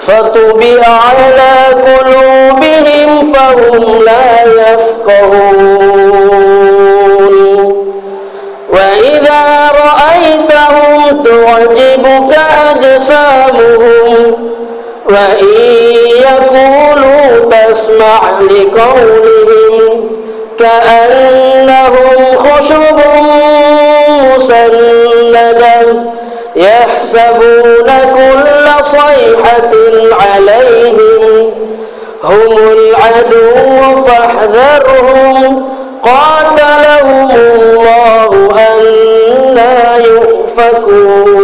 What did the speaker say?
فطبع على قلوبهم فهم لا يفقهون وإذا رأيتهم تعجبك أجسامهم وإن يقولوا تسمع لقولهم كأنهم خشب مسندة يحسبون كل صيحة عليهم هم العدو فاحذرهم قاتلهم الله أنى يؤفكون